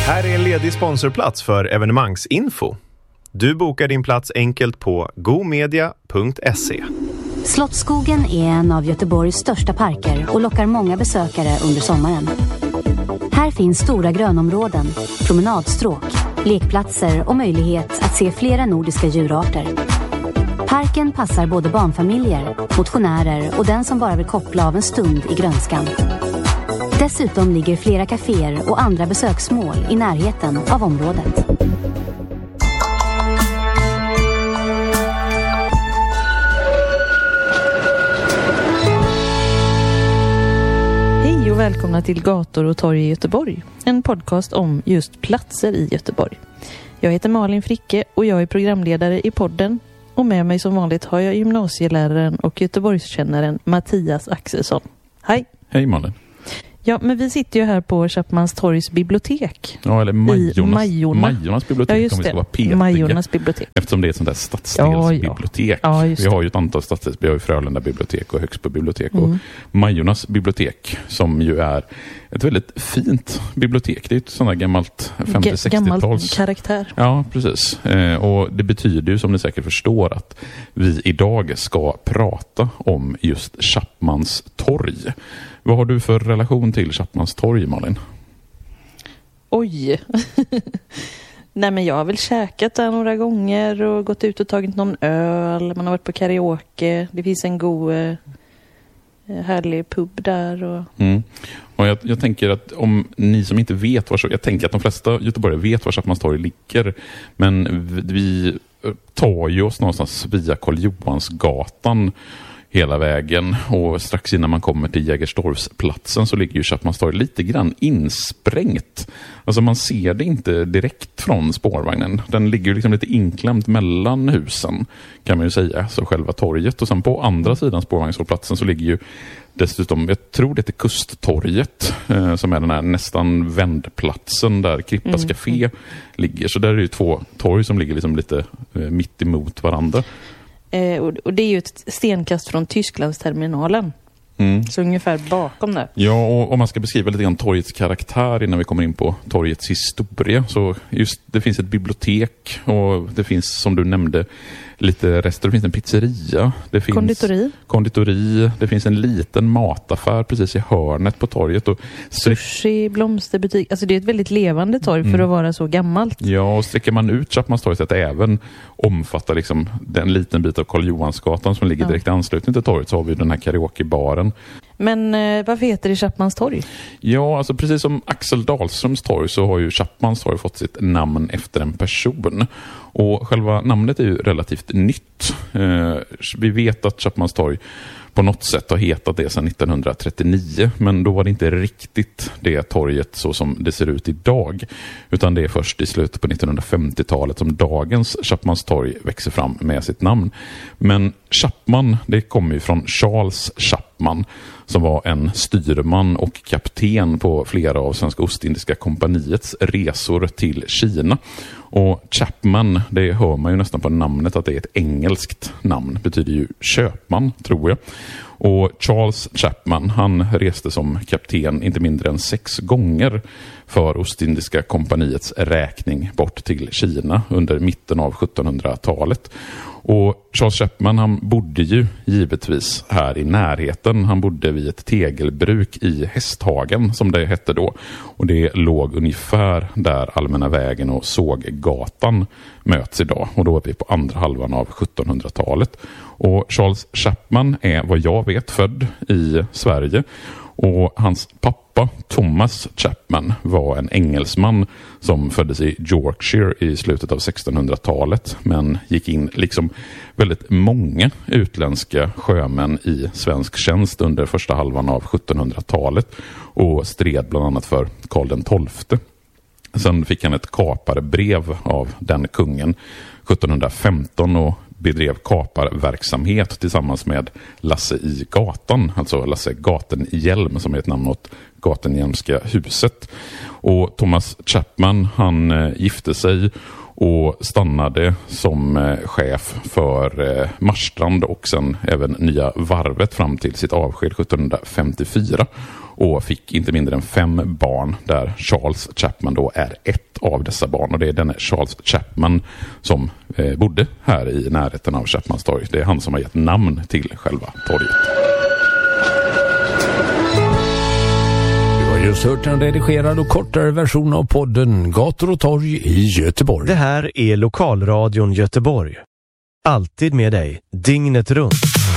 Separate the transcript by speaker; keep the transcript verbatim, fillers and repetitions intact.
Speaker 1: Här är en ledig sponsorplats för evenemangsinfo. Du bokar din plats enkelt på gomedia punkt se.
Speaker 2: Slottsskogen är en av Göteborgs största parker och lockar många besökare under sommaren. Här finns stora grönområden, promenadstråk, lekplatser och möjlighet att se flera nordiska djurarter. Parken passar både barnfamiljer, motionärer och den som bara vill koppla av en stund i grönskan. Dessutom ligger flera kaféer och andra besöksmål i närheten av området.
Speaker 3: Hej och välkomna till Gator och torg i Göteborg. En podcast om just platser i Göteborg. Jag heter Malin Fricke och jag är programledare i podden. Och med mig som vanligt har jag gymnasieläraren och Göteborgskännaren Mattias Axelsson. Hej!
Speaker 4: Hej Malin!
Speaker 3: Ja, men vi sitter ju här på Chapmanstorgs bibliotek.
Speaker 4: Ja, eller Majornas,
Speaker 3: Majorna.
Speaker 4: Majornas bibliotek,
Speaker 3: ja, just
Speaker 4: om vi ska
Speaker 3: det.
Speaker 4: vara petiga.
Speaker 3: Majornas bibliotek.
Speaker 4: Eftersom det är ett sånt där stadsdelsbibliotek.
Speaker 3: Ja, ja. Ja,
Speaker 4: vi har ju ett antal stadsdels. Vi har ju Frölunda bibliotek och Högsbo bibliotek. Mm. Och Majornas bibliotek, som ju är ett väldigt fint bibliotek. Det är ett sånt där gammalt femtio-sextio-tals.
Speaker 3: Gammalt karaktär.
Speaker 4: Ja, precis. Eh, och det betyder ju, som ni säkert förstår, att vi idag ska prata om just Chapmans torg. Vad har du för relation till Chapmans torg, Malin?
Speaker 3: Oj. Nej, men jag har väl käkat där några gånger och gått ut och tagit någon öl. Man har varit på karaoke. Det finns en god eh, härlig pub där. Och...
Speaker 4: Mm. Och jag, jag tänker att om ni som inte vet var, jag tänker att de flesta göteborgare vet var Chapmans torg ligger. Men vi, vi tar ju oss någonstans via Karl Johansgatan hela vägen, och strax innan man kommer till Jägerstorpsplatsen så ligger ju Chapmans torg lite grann insprängt. Alltså man ser det inte direkt från spårvagnen. Den ligger ju liksom lite inklämt mellan husen, kan man ju säga, så själva torget. Och sen på andra sidan spårvagnshållplatsen så ligger ju dessutom, jag tror det är Kusttorget, eh, som är den här nästan vändplatsen där Krippas mm. café ligger. Så där är det ju två torg som ligger liksom lite eh, mitt emot varandra.
Speaker 3: Eh, och, och det är ju ett stenkast från Tysklandsterminalen. Mm. Så ungefär bakom där.
Speaker 4: Ja, och om man ska beskriva lite grann torgets karaktär innan vi kommer in på torgets historia, så just det finns ett bibliotek och det finns, som du nämnde, lite rester. Det finns en pizzeria. Det finns
Speaker 3: konditori.
Speaker 4: konditori. Det finns en liten mataffär precis i hörnet på torget. Och
Speaker 3: sushi, blomsterbutik. Alltså det är ett väldigt levande torg för mm. att vara så gammalt.
Speaker 4: Ja, och sträcker man ut Chapmans torg så att det även omfattar liksom den liten bit av Karl Johansgatan som ligger ja. direkt i anslutning till torget, så har vi den här karaokebaren.
Speaker 3: Men eh, varför heter det Chapmans torg?
Speaker 4: Ja, alltså precis som Axel Dahlströms torg så har ju Chapmans torg fått sitt namn efter en person. Och själva namnet är ju relativt nytt. Eh, vi vet att Chapmans torg på något sätt har hetat det sedan nittonhundratrettionio, men då var det inte riktigt det torget så som det ser ut idag, utan det är först i slutet på nittonhundrafemtiotalet som dagens Chapmans torg växer fram med sitt namn. Men Chapman, det kommer ju från Charles Chapman, som var en styrman och kapten på flera av Svenska Ostindiska kompaniets resor till Kina. Och Chapman, det hör man ju nästan på namnet att det är ett engelskt namn. Det betyder ju köpman, tror jag. Och Charles Chapman, han reste som kapten inte mindre än sex gånger för Ostindiska kompaniets räkning bort till Kina under mitten av sjuttonhundratalet. Och Charles Chapman, han bodde ju givetvis här i närheten. Han bodde vid ett tegelbruk i Hästhagen, som det hette då. Och det låg ungefär där Allmänna vägen och Såggatan möts idag. Och då är vi på andra halvan av sjuttonhundratalet. Och Charles Chapman är, vad jag vet, född i Sverige. Och hans pappa, Thomas Chapman, var en engelsman som föddes i Yorkshire i slutet av sextonhundratalet, men gick in liksom väldigt många utländska sjömän i svensk tjänst under första halvan av sjuttonhundratalet och stred bland annat för Karl den tolfte. Sen fick han ett kaparbrev av den kungen sjuttonhundrafemton och bedrev kaparverksamhet tillsammans med Lasse i Gatan, alltså Lasse Gatenhjelm, som är ett namn åt Gatenhjelmska huset. Och Thomas Chapman, han gifte sig och stannade som eh, chef för eh, Marstrand och sen även Nya Varvet fram till sitt avsked sjuttonhundrafemtiofyra och fick inte mindre än fem barn där Charles Chapman då är ett av dessa barn, och det är denne Charles Chapman som eh, bodde här i närheten av Chapmans torg. Det är han som har gett namn till själva torget.
Speaker 5: Just hört en redigerad och kortare version av podden Gator och torg i Göteborg.
Speaker 6: Det här är Lokalradion Göteborg. Alltid med dig, dygnet runt.